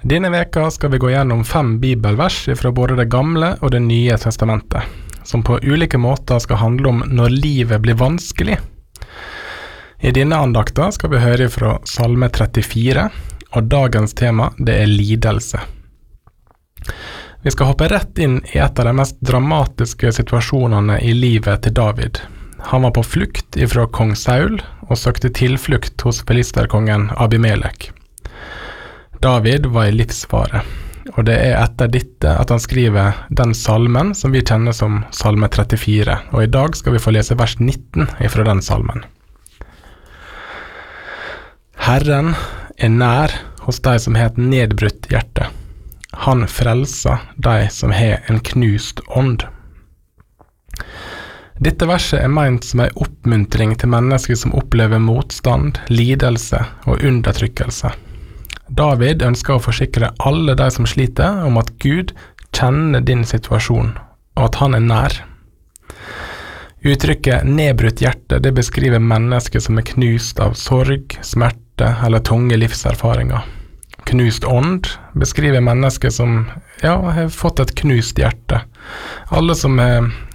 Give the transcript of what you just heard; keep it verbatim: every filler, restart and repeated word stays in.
Denne veka skal vi gå gjennom fem bibelvers fra både det gamle og det nye testamentet, som på ulike måter skal handle om når livet blir vanskelig. I denne andakta skal vi høre fra Salme trettifire, og dagens tema det er lidelse. Vi skal hoppe rett inn i et av de mest dramatiske situasjonene i livet til David. Han var på flukt ifra kong Saul og søkte tilflukt hos filisterkongen Abimelek. David var i livsfare, og det er etter dette at han skriver den salmen som vi kjenner som Salme trettifire, og i dag skal vi få lese vers nitten ifra den salmen. Herren er nær hos de som har et nedbrutt hjerte. Han frelser de som har en knust ånd. Dette verset er ment som en oppmuntring til mennesker som opplever motstand, lidelse og undertrykkelse. David ønsker å forsikre alle de som sliter om at Gud kjenner din situasjon, og at han er nær. Uttrykket nedbrutt hjerte det beskriver mennesker som er knust av sorg, smerte eller tunge livserfaringer. Knust ånd beskriver mennesker som ja, har fått et knust hjerte. Alle som er